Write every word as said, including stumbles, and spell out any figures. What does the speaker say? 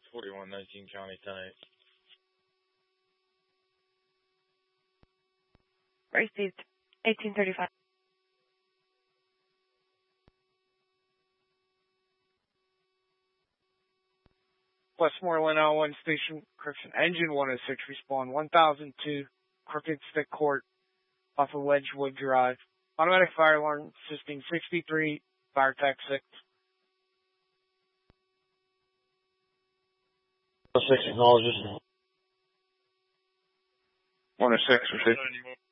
forty-one nineteen County ten eight. Received. eighteen thirty-five. Westmoreland L one Station, correction, Engine one oh six, respond one thousand two, Crooked Stick Court, off of Wedgewood Drive. Automatic fire alarm, assisting sixty-three, fire tech six. one oh six acknowledges. one oh six, received.